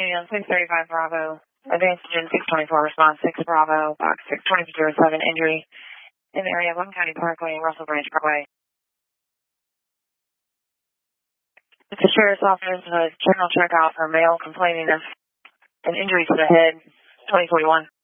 And 635 Bravo, advanced engine 624, response 6 Bravo, box 62007, injury in the area of Long County Parkway and Russell Branch Parkway. The Sheriff's Office was general checkout for male complaining of an injury to the head, 2041.